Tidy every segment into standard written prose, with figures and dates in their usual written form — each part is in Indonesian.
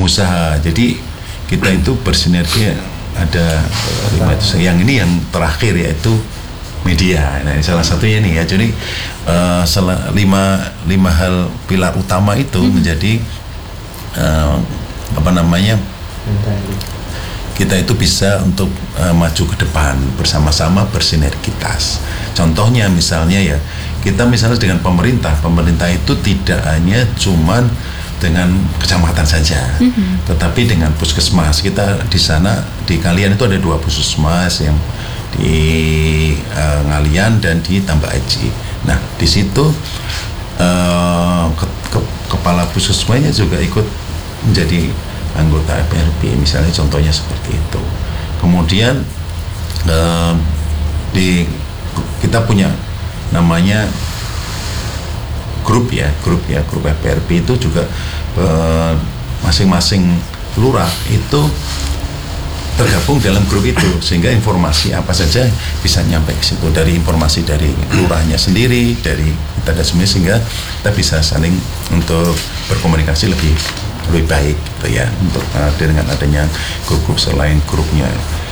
pengusaha. Jadi kita itu bersinergi ada 5 itu. Yang ini yang terakhir yaitu media. Nah, salah satunya nih ya. Jadi 5 hal pilar utama itu menjadi kita itu bisa untuk maju ke depan bersama-sama bersinergitas. Contohnya misalnya ya, kita misalnya dengan pemerintah itu tidak hanya cuman dengan kecamatan saja, tetapi dengan puskesmas. Kita di sana, di Ngalian itu ada 2 puskesmas, yang di Ngalian dan di Tambak Aji. Nah, di situ kepala puskesmasnya juga ikut menjadi anggota FPRP, misalnya contohnya seperti itu. Kemudian kita punya namanya grup FPRP itu juga masing-masing lurah itu tergabung dalam grup itu, sehingga informasi apa saja bisa nyampe ke situ, dari informasi dari lurahnya sendiri, dari kita semua, sehingga kita bisa saling untuk berkomunikasi lebih baik gitu ya. Untuk dengan adanya grup-grup selain grupnya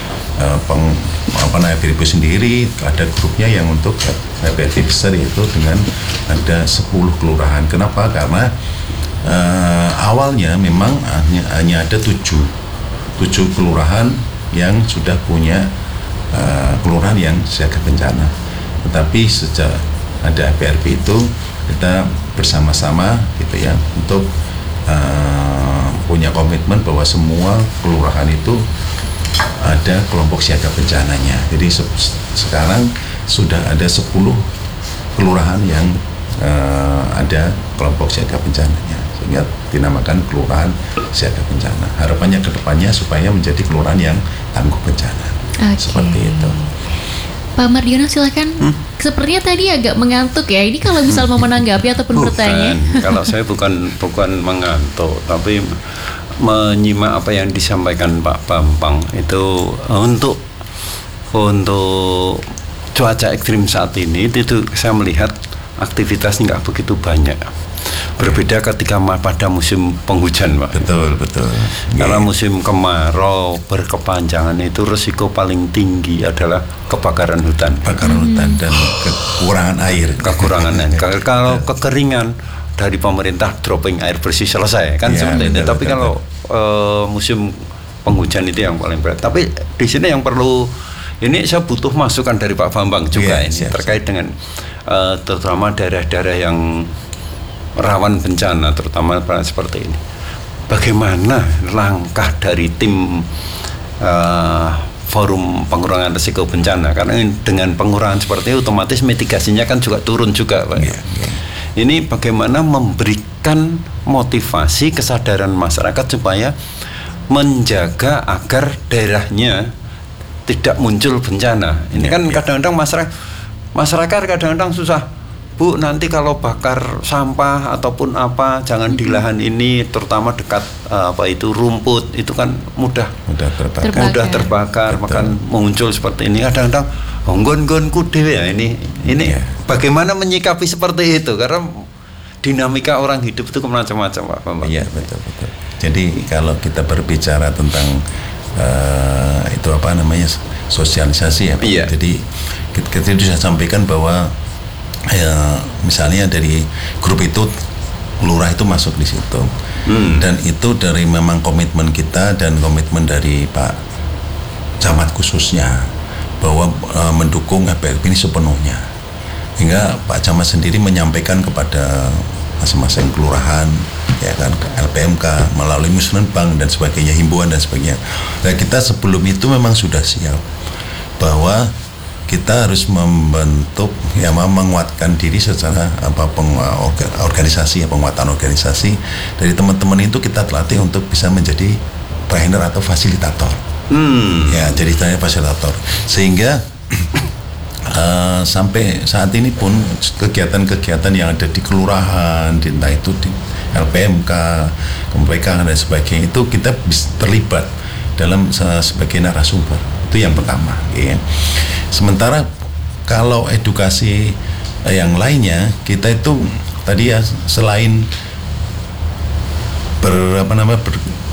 FPRP sendiri, ada grupnya yang untuk FPRP besar, yaitu dengan ada 10 kelurahan. Kenapa? Karena awalnya memang hanya ada 7 kelurahan yang sudah punya kelurahan yang siaga bencana. Tetapi sejak ada FPRP itu, kita bersama-sama gitu ya, untuk punya komitmen bahwa semua kelurahan itu ada kelompok siaga bencananya. Jadi sekarang sudah ada 10 kelurahan yang ada kelompok siaga bencananya, sehingga dinamakan kelurahan siaga bencana. Harapannya ke depannya supaya menjadi kelurahan yang tangguh bencana. Seperti itu. Pak Mardiono, silakan. Sepertinya tadi agak mengantuk ya. Ini kalau misal mau menanggapi ataupun bertanya. Kalau saya bukan mengantuk, tapi menyimak apa yang disampaikan Pak Bambang itu untuk cuaca ekstrim saat ini itu saya melihat aktivitasnya nggak begitu banyak. Berbeda ketika pada musim penghujan, Pak. Betul. Karena musim kemarau berkepanjangan itu risiko paling tinggi adalah kebakaran hutan. Dan kekurangan air. Kalau kekeringan, dari pemerintah dropping air bersih, selesai kan, seperti itu. Tapi kalau musim penghujan itu yang paling berat. Tapi di sini yang perlu, ini saya butuh masukan dari Pak Bambang juga terkait dengan terutama daerah-daerah yang rawan bencana, terutama seperti ini. Bagaimana langkah dari tim forum pengurangan risiko bencana? Karena dengan pengurangan seperti itu, otomatis mitigasinya kan juga turun juga, Pak. Ini bagaimana memberikan motivasi kesadaran masyarakat supaya menjaga agar daerahnya tidak muncul bencana. Ini kan kadang-kadang masyarakat kadang-kadang susah, Bu, nanti kalau bakar sampah ataupun apa, jangan di lahan ini, terutama dekat rumput, itu kan mudah terbakar. Maka muncul seperti ini. Kadang-kadang nggon-nggonku dhewe ya ini. Bagaimana menyikapi seperti itu? Karena dinamika orang hidup itu macam-macam, Pak Bambang. Iya, betul. Jadi kalau kita berbicara tentang sosialisasi ya, Pak. Jadi kita sudah sampaikan bahwa misalnya dari grup itu, lurah itu masuk di situ, dan itu dari memang komitmen kita dan komitmen dari Pak Camat khususnya, bahwa mendukung FPRP ini sepenuhnya, hingga Pak Camat sendiri menyampaikan kepada masing-masing kelurahan, ya kan, ke LPMK melalui Musrenbang dan sebagainya, himbauan dan sebagainya. Nah, kita sebelum itu memang sudah siap bahwa kita harus membentuk, menguatkan diri secara organisasi, penguatan organisasi dari teman-teman itu. Kita terlatih untuk bisa menjadi trainer atau fasilitator. Jadi fasilitator, sehingga sampai saat ini pun kegiatan-kegiatan yang ada di kelurahan, entah itu di LPMK, KMPK dan sebagainya, itu kita bisa terlibat dalam sebagai narasumber. Itu yang pertama. Sementara kalau edukasi yang lainnya, kita itu tadi ya, selain